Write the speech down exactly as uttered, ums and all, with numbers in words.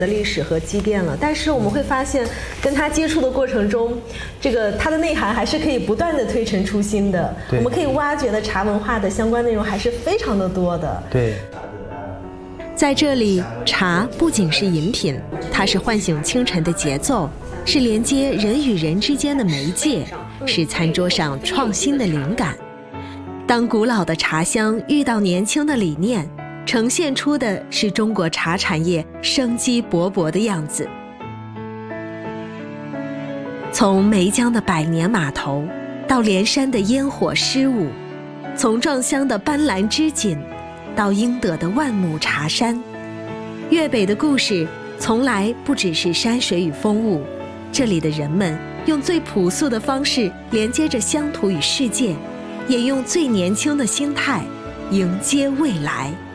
的历史和积淀了，但是我们会发现，跟它接触的过程中，这个它的内涵还是可以不断的推陈出新的。我们可以挖掘的茶文化的相关内容还是非常的多的。 对， 在这里，茶不仅是饮品，它是唤醒清晨的节奏，是连接人与人之间的媒介，是餐桌上创新的灵感。当古老的茶香遇到年轻的理念，呈现出的是中国茶产业生机勃勃的样子。从梅江的百年码头，到连山的烟火诗舞，从壮乡的斑斓织锦，到英德的万亩茶山，粤北的故事从来不只是山水与风物，这里的人们用最朴素的方式连接着乡土与世界，也用最年轻的心态迎接未来。